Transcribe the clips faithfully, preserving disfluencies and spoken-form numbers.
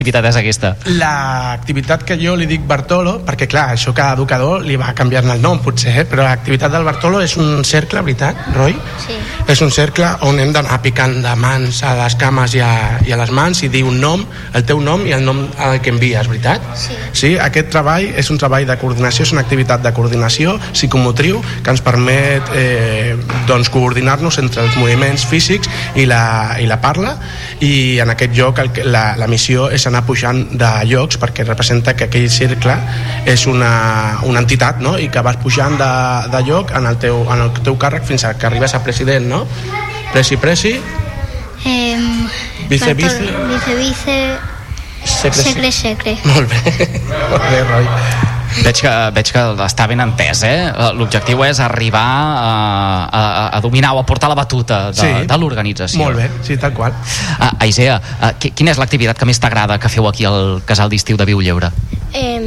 activitat és aquesta? L'activitat que jo li dic Bartolo, perquè clar, això cada educador li va canviar-ne el nom potser, eh? Però l'activitat del Bartolo és un cercle, veritat, Roi? Sí. És un cercle on hem d'anar picant de mans a les cames i a, i a les mans i dir un nom, el teu nom i el nom al que envies, veritat? Sí. Sí, aquest treball és un treball de coordinació, és una activitat de coordinació psicomotriu que ens permet eh, doncs coordinar-nos entre els moviments físics i la, i la parla, i en aquest lloc el, la, la missió és anar pujant de llocs, perquè representa que aquell cercle és una, una entitat, no? I que vas pujant de, de lloc en el, teu, en el teu càrrec fins a que arribes a president, no? Presi, presi. Eh, vice, vice. Vice, vice. Secre, secre, secre. Molt bé, molt bé, Roi. Veig que, veig que està ben entès, eh? L'objectiu és arribar a, a, a dominar o a portar la batuta de, sí, de l'organització. Molt bé, sí, tal qual. Ah, Aisea, ah, quina és l'activitat que més t'agrada que feu aquí al casal d'estiu de Viu Lleure? Eh,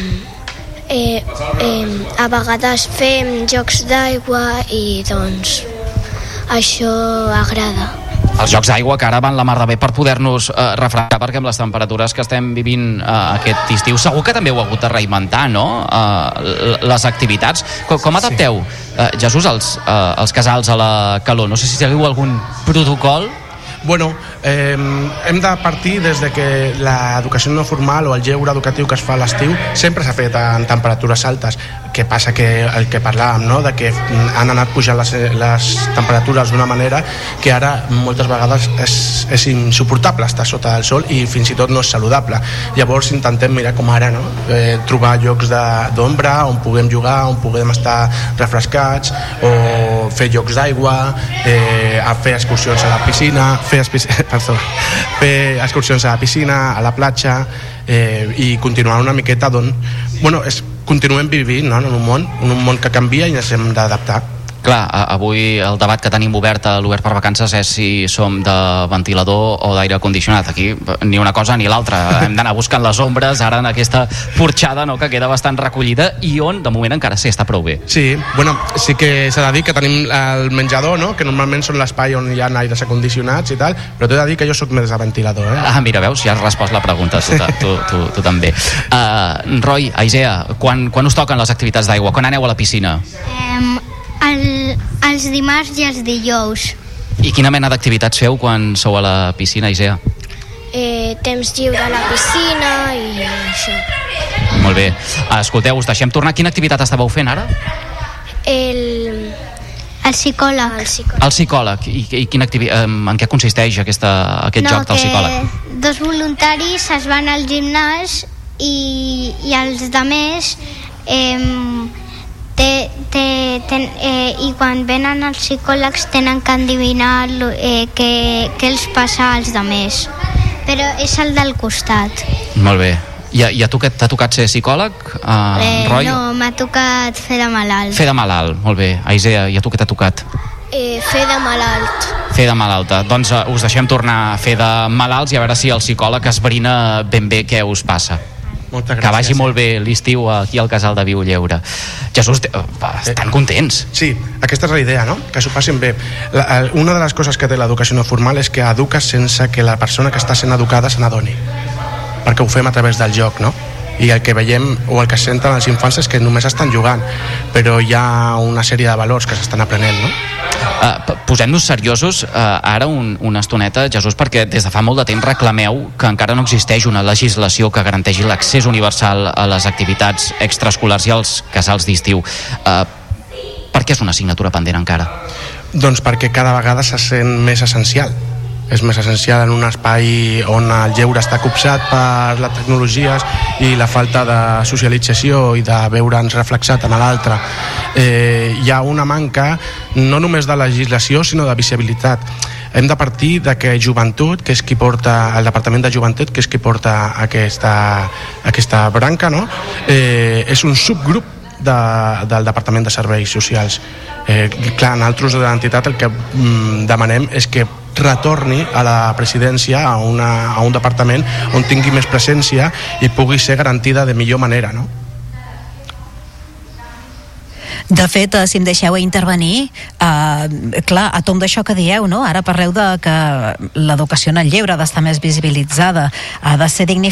eh, eh, a vegades fem jocs d'aigua i doncs això agrada. Els jocs d'aigua que ara van la mar de bé per poder-nos eh, refrescar, perquè amb les temperatures que estem vivint eh, aquest estiu segur que també heu hagut de reinventar, no? Eh, les activitats. Com, com adapteu, eh, Jesús, els, eh, els casals a la calor? No sé si seguiu algun protocol. Bueno, eh, hem de partir des de que l'educació no formal o el lleure educatiu que es fa a l'estiu sempre s'ha fet en temperatures altes. Què passa que el que parlàvem, no? De que han anat pujant les, les temperatures d'una manera que ara moltes vegades és, és insuportable estar sota del sol i fins i tot no és saludable. Llavors intentem mirar com ara, no? Eh, trobar llocs d'ombra on puguem jugar, on puguem estar refrescats, o fer jocs d'aigua, eh, a fer excursions a la piscina, fer, perdó, fer excursions a la piscina, a la platja, eh, i continuar una miqueta d'on... Bueno, és, continuem vivint, no? En un món, en un món que canvia i ens hem d'adaptar. Clar, avui el debat que tenim obert a l'Obert per Vacances és si som de ventilador o d'aire condicionat. Aquí ni una cosa ni l'altra. Hem d'anar buscant les ombres ara en aquesta porxada, no?, que queda bastant recollida i on de moment encara sí està prou bé. Sí, bueno, sí que s'ha de dir que tenim el menjador, no?, que normalment són l'espai on hi ha aires condicionats i tal, però t'he de dir que jo sóc més de ventilador, eh? Ah, mira, veus, ja has respost la pregunta, tu, tu, tu, tu també. Uh, Roi, Aisea, quan, quan us toquen les activitats d'aigua? Quan aneu a la piscina? Eh, el, els dimarts i els dijous. I quina mena d'activitats feu quan sou a la piscina, Aisea? Eh, temps lliure a la piscina i això. Molt bé. Escolteu, us deixem tornar. Quina activitat estàveu fent ara? El... El psicòleg. El psicòleg. El psicòleg. I, i quina activi... en què consisteix aquesta, aquest no, joc del psicòleg? Que dos voluntaris es van al gimnàs i, i els demés eh, Te, te, ten, eh, i quan venen els psicòlegs tenen que endevinar eh, què, què els passa als demés, però és el del costat. Molt bé. I, i a tu t'ha tocat ser psicòleg, uh, eh, Roi? No, m'ha tocat fer de malalt. Fer de malalt, molt bé. Aisea, i a tu què t'ha tocat? Eh, fer de malalt. Fer de malalta. Doncs uh, us deixem tornar a fer de malalts i a veure si el psicòleg esbrina ben bé què us passa. Moltes gràcies. Que vagi molt bé l'estiu aquí al casal de Viu Lleure. Jesús, estan contents. Sí, aquesta és la idea, no? Que s'ho passin bé. La, una de les coses que té l'educació no formal és que eduques sense que la persona que està sent educada se n'adoni, perquè ho fem a través del joc, no? I el que veiem o el que senten els infants és que només estan jugant, però hi ha una sèrie de valors que s'estan aprenent, no? Uh, posem-nos seriosos uh, ara un, una estoneta, Jesús, perquè des de fa molt de temps reclameu que encara no existeix una legislació que garanteixi l'accés universal a les activitats extraescolars i als casals d'estiu. Uh, per què és una assignatura pendent encara? Doncs perquè cada vegada se sent més essencial. És més essencial en un espai on el lleure està copsat per les tecnologies i la falta de socialització i de veure'ns reflexat en l'altre. Eh, hi ha una manca no només de legislació sinó de visibilitat. Hem de partir de que Joventut, que és qui porta el Departament de Joventut, que és qui porta aquesta, aquesta branca, no? Eh, és un subgrup de, del Departament de Serveis Socials. Eh, clar, nosaltres de l'entitat el que mm, demanem és que retorni a la presidència, a, una, a un departament on tingui més presència i pugui ser garantida de millor manera, no? De fet, si em deixeu intervenir, eh, clar, a tomb d'això que dieu, no? Ara parleu de que l'educació en el lleure ha d'estar més visibilitzada, ha de ser dignificada,